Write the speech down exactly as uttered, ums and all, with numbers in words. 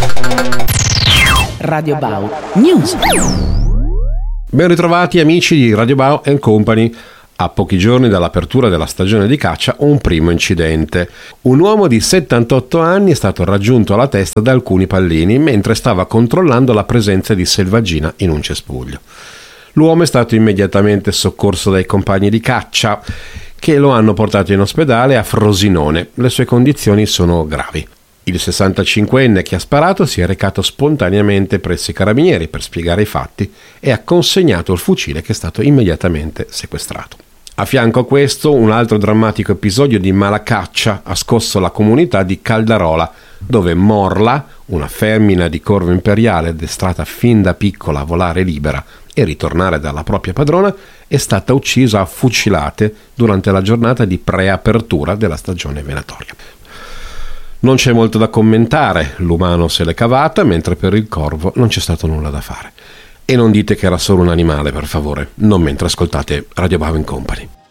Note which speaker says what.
Speaker 1: Radio Bau News.
Speaker 2: Ben ritrovati amici di Radio Bau and Company. A pochi giorni dall'apertura della stagione di caccia, un primo incidente. Un uomo di settantotto anni è stato raggiunto alla testa da alcuni pallini mentre stava controllando la presenza di selvaggina in un cespuglio. L'uomo è stato immediatamente soccorso dai compagni di caccia, che lo hanno portato in ospedale a Frosinone. Le sue condizioni sono gravi. Il sessantacinquenne che ha sparato si è recato spontaneamente presso i carabinieri per spiegare i fatti e ha consegnato il fucile, che è stato immediatamente sequestrato. A fianco a questo, un altro drammatico episodio di malacaccia ha scosso la comunità di Caldarola, dove Morla, una femmina di corvo imperiale addestrata fin da piccola a volare libera e ritornare dalla propria padrona, è stata uccisa a fucilate durante la giornata di preapertura della stagione venatoria. Non c'è molto da commentare, l'umano se l'è cavata, mentre per il corvo non c'è stato nulla da fare. E non dite che era solo un animale, per favore, non mentre ascoltate Radio Bau and Company.